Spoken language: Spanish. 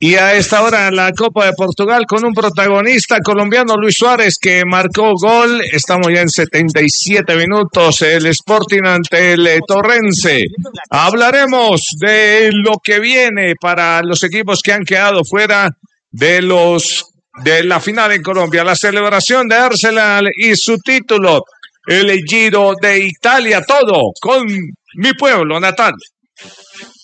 Y a esta hora la Copa de Portugal con un protagonista colombiano, Luis Suárez, que marcó gol. Estamos ya en 77 minutos, el Sporting ante el Torrense. Hablaremos de lo que viene para los equipos que han quedado fuera de la final en Colombia, la celebración de Arsenal y su título, el Giro de Italia, todo con mi pueblo natal.